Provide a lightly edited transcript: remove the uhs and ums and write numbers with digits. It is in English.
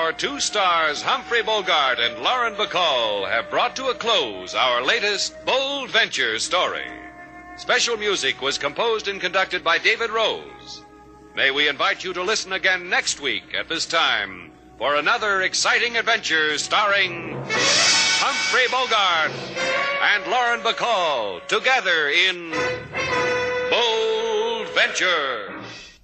our two stars, Humphrey Bogart and Lauren Bacall, have brought to a close our latest Bold Venture story. Special music was composed and conducted by David Rose. May we invite you to listen again next week at this time for another exciting adventure starring Humphrey Bogart and Lauren Bacall together in Bold Venture.